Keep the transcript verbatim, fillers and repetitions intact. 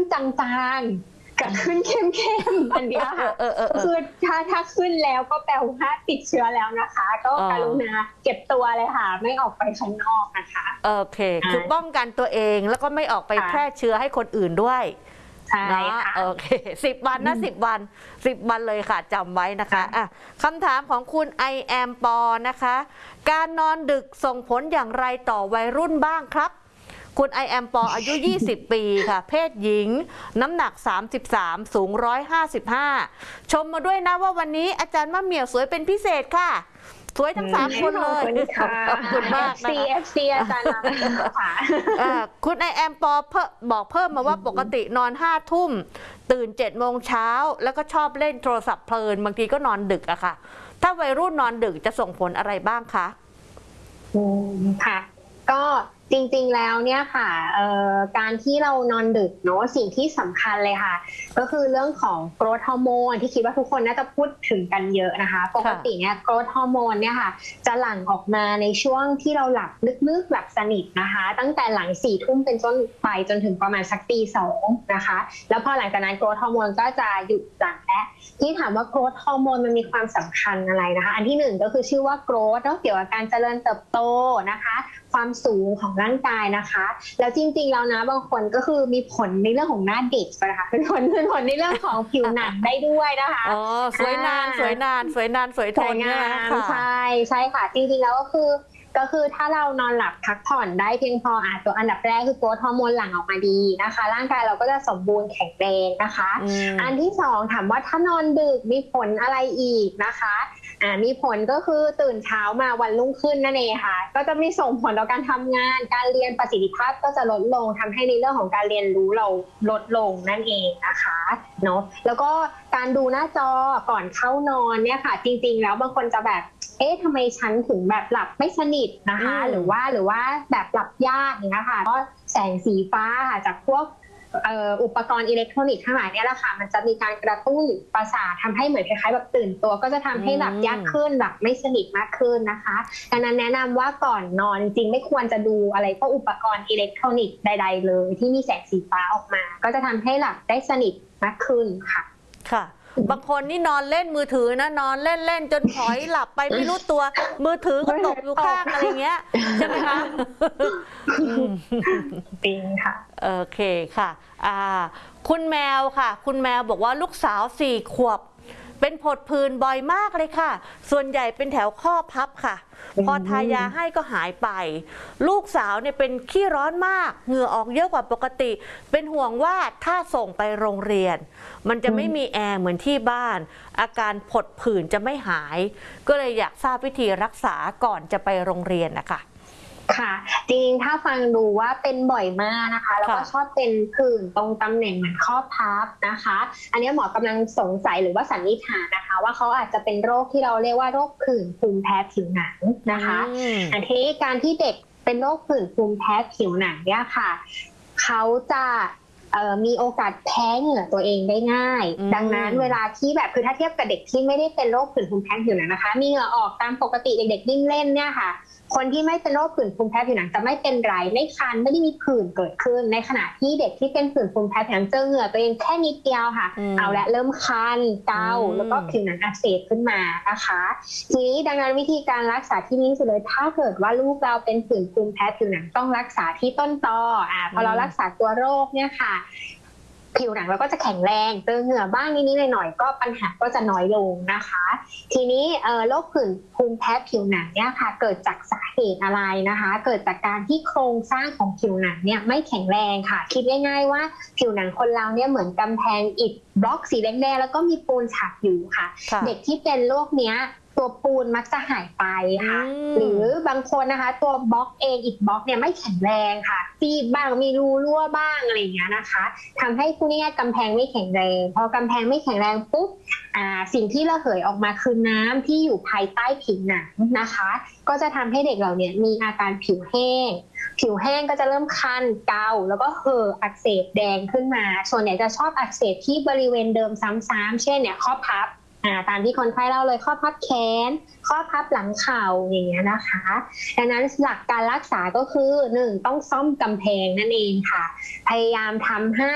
จางๆกับขึ้นเข้มๆอันนี้ค่ะคือถ้าถ้าขึ้นแล้วก็แปลว่าติดเชื้อแล้วนะคะก็กรุณาเก็บตัวเลยค่ะไม่ออกไปข้างนอกนะคะโอเคคือป้องกันตัวเองแล้วก็ไม่ออกไปแพร่เชื้อให้คนอื่นด้วยใช่ค่ะโอเคสิบวันนะสิบวันสิบวันเลยค่ะจำไว้นะคะอ่ะคำถามของคุณ I am ปอนะคะการนอนดึกส่งผลอย่างไรต่อวัยรุ่นบ้างครับคุณ I am ปออายุยี่สิบปีค่ะเพศหญิงน้ำหนักสามสิบสามสูงหนึ่งร้อยห้าสิบห้าชมมาด้วยนะว่าวันนี้อาจารย์มะเหมี่ยวสวยเป็นพิเศษค่ะสวยทั้งสามคนเลยขอบคุณมากนะคะเอฟ ซี อาจารย์ค่ะคุณไอแอมปอบอกเพิ่มมาว่าปกตินอนห้าทุ่มตื่นเจ็ดโมงเช้าแล้วก็ชอบเล่นโทรศัพท์เพลินบางทีก็นอนดึกอะค่ะถ้าวัยรุ่นนอนดึกจะส่งผลอะไรบ้างคะอืมค่ะก็จริงๆแล้วเนี่ยค่ะการที่เรานอนดึกเนาะสิ่งที่สำคัญเลยค่ะก็คือเรื่องของโกรทฮอร์โมนที่คิดว่าทุกคนน่าจะพูดถึงกันเยอะนะคะปกติเนี่ยโกรทฮอร์โมนเนี่ยค่ะจะหลั่งออกมาในช่วงที่เราหลับลึกๆหลับสนิทนะคะตั้งแต่หลังสี่ทุ่มเป็นต้นไปจนถึงประมาณสักตีสองนะคะแล้วพอหลังจากนั้นโกรทฮอร์โมนก็จะหยุดหลั่งและที่ถามว่าโกรทฮอร์โมนมันมีความสำคัญอะไรนะคะอันที่หนึ่งก็คือชื่อว่าโกรทเกี่ยวกับการเจริญเติบโตนะคะความสูงของร่างกายนะคะแล้วจริงๆแล้วนะบางคนก็คือมีผลในเรื่องของหน้าเด็กนะคะเป็นผลเป็นผลในเรื่องของผิวหนังได้ด้วยนะคะอ๋อสวยนานสวยนานสวยนานสวยทนงามใช่ใช่ค่ะจริงๆแล้วก็คือก็คือถ้าเรานอนหลับพักผ่อนได้เพียงพออ่ะตัวอันดับแรกคือโกรทฮอร์โมนหลั่งออกมาดีนะคะร่างกายเราก็จะสมบูรณ์แข็งแรงนะคะอันที่สองถามว่าถ้านอนดึกมีผลอะไรอีกนะคะอ่ามีผลก็คือตื่นเช้ามาวันรุ่งขึ้นนั่นเองค่ะก็จะมีส่งผลต่อการทำงานการเรียนประสิทธิภาพก็จะลดลงทำให้ในเรื่องของการเรียนรู้เราลดลงนั่นเองนะคะเนาะแล้วก็การดูหน้าจอก่อนเข้านอนเนี่ยค่ะจริงๆแล้วบางคนจะแบบเอ๊ะทำไมฉันถึงแบบหลับไม่สนิทนะคะหรือว่าหรือว่าแบบหลับยากอย่างเงี้ยค่ะก็แสงสีฟ้าค่ะจากพวกอุปกรณ์อิเล็กทรอนิกส์ทั้งหลายเนี่ยแหละค่ะมันจะมีการกระตุ้นประสาททำให้เหมือนคล้ายๆแบบตื่นตัวก็จะทำให้หลับยากขึ้นหลับไม่สนิทมากขึ้นนะคะดังนั้นแนะนำว่าก่อนนอนจริงไม่ควรจะดูอะไรพวกอุปกรณ์อิเล็กทรอนิกส์ใดๆเลยที่มีแสงสีฟ้าออกมาก็จะทำให้หลับได้สนิทมากขึ้นค่ะค่ะบางคนนี่นอนเล่นมือถือนะนอนเล่นเล่นจนพลอยหลับไปไม่รู้ตัวมือถือก็ตกอยู่ข้างอะไรเงี้ยใช่ไหมคะจริงค่ะโอเคค่ะอ่าคุณแมวค่ะคุณแมวบอกว่าลูกสาวสี่ขวบเป็นผดผื่นบ่อยมากเลยค่ะส่วนใหญ่เป็นแถวข้อพับค่ะพอทายาให้ก็หายไปลูกสาวเนี่ยเป็นขี้ร้อนมากเหงื่อออกเยอะกว่าปกติเป็นห่วงว่าถ้าส่งไปโรงเรียนมันจะไม่มีแอร์เหมือนที่บ้านอาการผดผื่นจะไม่หายก็เลยอยากทราบวิธีรักษาก่อนจะไปโรงเรียนนะคะค่ะจริงถ้าฟังดูว่าเป็นบ่อยมากนะคะแล้วก็ชอบเป็นผื่นตรงตำแหน่งเหมือนข้อพับนะคะอันนี้หมอกำลังสงสัยหรือว่าสันนิษฐานนะคะว่าเขาอาจจะเป็นโรคที่เราเรียกว่าโรคผื่นภูมิแพ้ผิวหนังนะคะอันที่การที่เด็กเป็นโรคผื่นภูมิแพ้ผิวหนังเนี่ยค่ะเขาจะมีโอกาสแพ้เหงื่อตัวเองได้ง่ายดังนั้นเวลาที่แบบคือถ้าเทียบกับเด็กที่ไม่ได้เป็นโรคผื่นภูมิแพ้ผิวหนังนะคะมีเหงื่อออกตามปกติเด็กๆวิ่งเล่นเนี่ยค่ะคนที่ไม่เป็นโรคผื่นภูมิแพ้ผิวหนังจะไม่เป็นไรไม่คันไม่ได้มีผื่นเกิดขึ้นในขณะที่เด็กที่เป็นผื่นภูมิแพ้ผิวหนังเจอเหงื่อตัวเองแค่นิดเดียวค่ะเอาละเริ่มคันเกาแล้วก็ผิวหนังอักเสบขึ้นมานะคะทีนี้ดังนั้นวิธีการรักษาที่นี้สุดเลยถ้าเกิดว่าลูกเราเป็นผื่นภูมิแพ้ผิวหนังต้องรักษาที่ต้นตออ่าพอเรารักษาตัวโรคเนี่ยค่ะผิวหนังเราก็จะแข็งแรงเจอเหงื่อบ้างนิดๆหน่อยๆก็ปัญหาก็จะน้อยลงนะคะทีนี้โรคผื่นภูมิแพ้ผิวหนังเนี่ยค่ะเกิดจากสาเหตุอะไรนะคะเกิดจากการที่โครงสร้างของผิวหนังเนี่ยไม่แข็งแรงค่ะคิดง่ายๆว่าผิวหนังคนเราเนี่ยเหมือนกำแพงอิฐบล็อกสีแดงๆแล้วก็มีปูนฉาบอยู่ค่ะเด็กที่เป็นโรคเนี้ยตัวปูนมักจะหายไปค่ะหรือบางคนนะคะตัวบล็อกเองอิฐบล็อกเนี่ยไม่แข็งแรงค่ะฟีบบ้างมีรูรั่วบ้างอะไรอย่างเงี้ยนะคะทำให้ผู้นี้กำแพงไม่แข็งแรงพอกำแพงไม่แข็งแรงปุ๊บอ่าสิ่งที่ระเหยออกมาคือน้ำที่อยู่ภายใต้ผิวหนังนะคะก็จะทำให้เด็กเราเนี่ยมีอาการผิวแห้งผิวแห้งก็จะเริ่มคันเกาแล้วก็เห่ออักเสบแดงขึ้นมาส่วนใหญ่จะชอบอักเสบที่บริเวณเดิมซ้ำๆเช่นเนี่ยข้อพับอ่าตามที่คนไข้เล่าเลยข้อพับแขนข้อพับหลังเข่าอย่างเงี้ยนะคะดังนั้นหลักการรักษาก็คือหนึ่งต้องซ่อมกำแพงนั่นเองค่ะพยายามทำให้